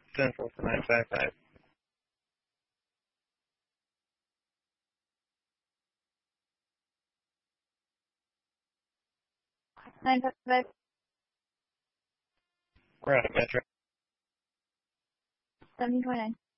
Central for 955. 955. We're out of Metro. 1729.